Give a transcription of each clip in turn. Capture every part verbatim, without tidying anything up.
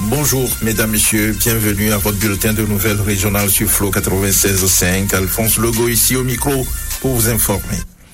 Bonjour, mesdames, messieurs, bienvenue à votre bulletin de nouvelles régionales sur Flow quatre-vingt-seize virgule cinq. Alphonse Legault ici au micro pour vous informer.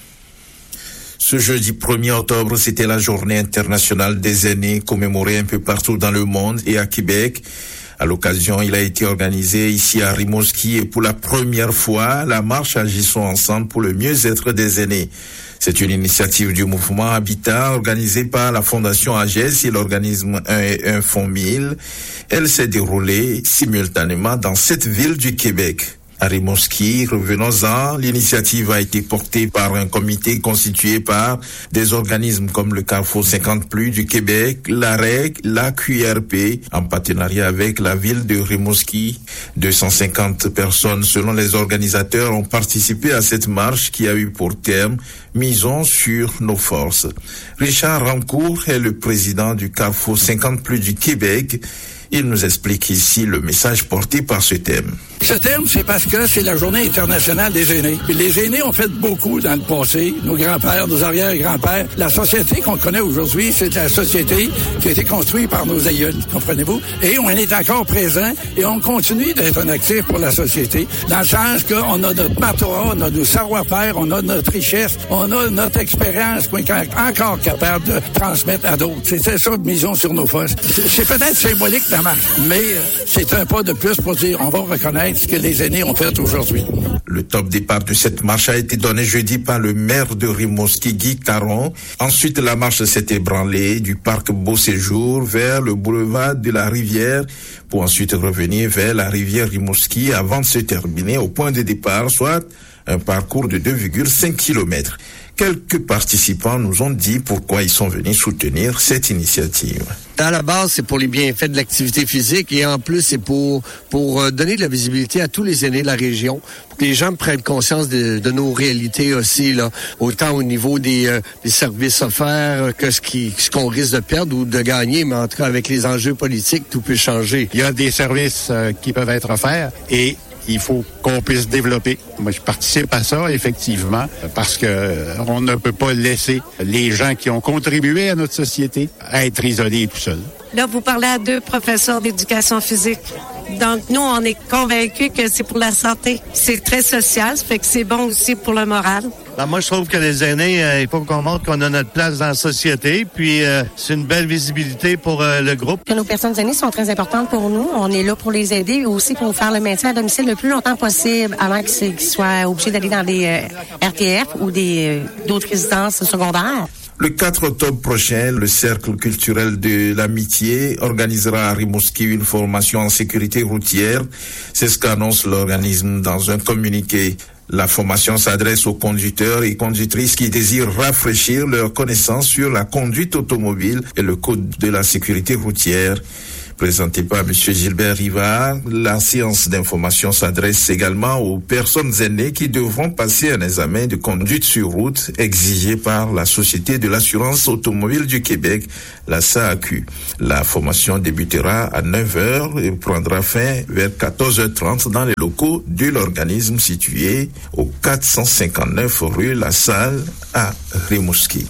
Ce jeudi premier octobre, c'était la journée internationale des aînés commémorée un peu partout dans le monde et à Québec. À l'occasion, il a été organisé ici à Rimouski et pour la première fois, la marche Agissons ensemble pour le mieux-être des aînés. C'est une initiative du mouvement Habitat organisée par la Fondation A G E S et l'organisme un et un Fonds mille. Elle s'est déroulée simultanément dans sept villes du Québec. À Rimouski, revenons-en, l'initiative a été portée par un comité constitué par des organismes comme le Carrefour cinquante plus du Québec, l'A R E C, la Q R P, en partenariat avec la ville de Rimouski. deux cent cinquante personnes, selon les organisateurs, ont participé à cette marche qui a eu pour terme « Misons sur nos forces ». Richard Rancourt est le président du Carrefour cinquante plus du Québec. Il nous explique ici le message porté par ce thème. Ce thème, c'est parce que c'est la journée internationale des aînés. Puis les aînés ont fait beaucoup dans le passé, nos grands-pères, nos arrière-grands-pères. La société qu'on connaît aujourd'hui, c'est la société qui a été construite par nos aïeuls, comprenez-vous? Et on est encore présent et on continue d'être un actif pour la société, dans le sens qu'on a notre mentorat, on a nos savoir-faire, on a notre richesse, on a notre expérience qu'on est encore capable de transmettre à d'autres. C'est ça, misons sur nos forces. C'est peut-être symbolique la marche, mais c'est un pas de plus pour dire on va reconnaître ce que les aînés ont fait aujourd'hui. Le top départ de cette marche a été donné jeudi par le maire de Rimouski, Guy Caron. Ensuite, la marche s'est ébranlée du parc Beau Séjour vers le boulevard de la Rivière pour ensuite revenir vers la rivière Rimouski avant de se terminer au point de départ, soit un parcours de deux virgule cinq kilomètres. Quelques participants nous ont dit pourquoi ils sont venus soutenir cette initiative. À la base, c'est pour les bienfaits de l'activité physique et en plus, c'est pour pour donner de la visibilité à tous les aînés de la région, pour que les gens prennent conscience de, de nos réalités aussi, là, autant au niveau des, euh, des services offerts que ce qui ce qu'on risque de perdre ou de gagner, mais en tout cas, avec les enjeux politiques, tout peut changer. Il y a des services euh, qui peuvent être offerts et il faut qu'on puisse développer. Moi, je participe à ça, effectivement, parce que euh, on ne peut pas laisser les gens qui ont contribué à notre société être isolés tout seuls. Là, vous parlez à deux professeurs d'éducation physique. Donc, nous, on est convaincus que c'est pour la santé. C'est très social, ça fait que c'est bon aussi pour le moral. Ben, moi, je trouve que les aînés, euh, il faut qu'on montre qu'on a notre place dans la société, puis euh, c'est une belle visibilité pour euh, le groupe. Que nos personnes aînées sont très importantes pour nous. On est là pour les aider et aussi pour faire le maintien à domicile le plus longtemps possible avant qu'ils soient obligés d'aller dans des euh, R T F ou des euh, d'autres résidences secondaires. Le quatre octobre prochain, le Cercle culturel de l'amitié organisera à Rimouski une formation en sécurité routière. C'est ce qu'annonce l'organisme dans un communiqué. La formation s'adresse aux conducteurs et conductrices qui désirent rafraîchir leurs connaissances sur la conduite automobile et le code de la sécurité routière. Présenté par M. Gilbert Rivard, la séance d'information s'adresse également aux personnes aînées qui devront passer un examen de conduite sur route exigé par la Société de l'assurance automobile du Québec, la S A A Q. La formation débutera à neuf heures et prendra fin vers quatorze heures trente dans les locaux de l'organisme situé au quatre cent cinquante-neuf rue La Salle à Rimouski.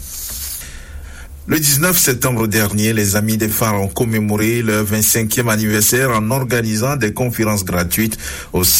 Le dix-neuf septembre dernier, les Amis des Phares ont commémoré leur vingt-cinquième anniversaire en organisant des conférences gratuites au